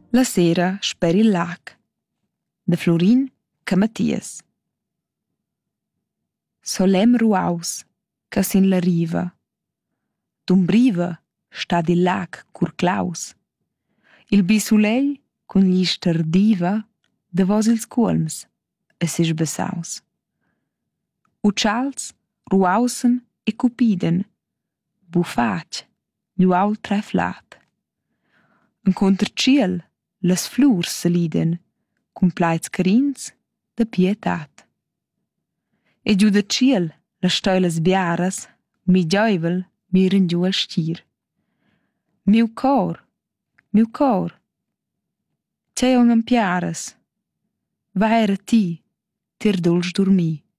La sera sper il lag, da Florin Camattias. Solem ruaus, che sin la riva, d'umbriva sta il lag cur claus. Il bisulei cun gli stardiva davos ils cuolms e sesch bessaus. Utschals ruausen e cupiden, bufatg, gluaul treflat. Encunter ciel las flurs saliden, cun plaids carins da pietat. E giu da ciel las stoilas biaras, mi giaivel miran giu al stir. Miu cor, tgei aunc empiaras, va era ti, tier dulsch durmir.